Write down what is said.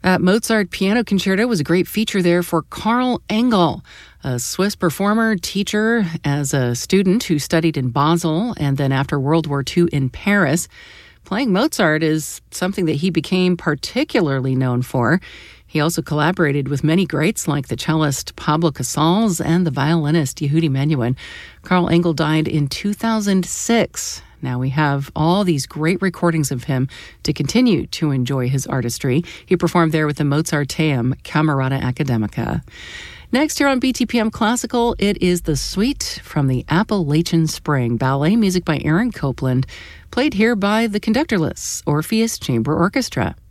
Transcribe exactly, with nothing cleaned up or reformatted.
That Mozart Piano Concerto was a great feature there for Karl Engel, a Swiss performer, teacher, as a student who studied in Basel and then after World War Two in Paris. Playing Mozart is something that he became particularly known for. He also collaborated with many greats like the cellist Pablo Casals and the violinist Yehudi Menuhin. Karl Engel died in two thousand six. Now we have all these great recordings of him to continue to enjoy his artistry. He performed there with the Mozarteum Camerata Academica. Next here on B T P M Classical, it is the Suite from the Appalachian Spring, ballet music by Aaron Copland, played here by the Conductorless Orpheus Chamber Orchestra.